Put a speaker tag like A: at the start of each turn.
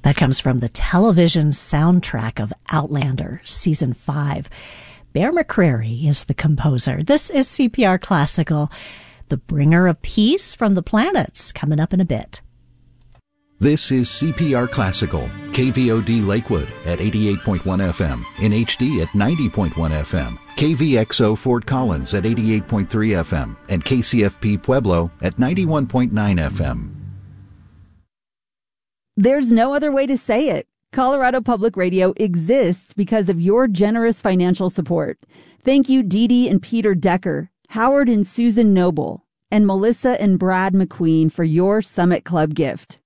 A: That comes from the television soundtrack of Outlander, Season 5. Bear McCreary is the composer. This is CPR Classical, the bringer of peace from the planets, coming up in a bit.
B: This is CPR Classical, KVOD Lakewood at 88.1 FM, in HD at 90.1 FM, KVXO Fort Collins at 88.3 FM, and KCFP Pueblo at 91.9 FM.
C: There's no other way to say it. Colorado Public Radio exists because of your generous financial support. Thank you, Dee Dee and Peter Decker, Howard and Susan Noble, and Melissa and Brad McQueen for your Summit Club gift.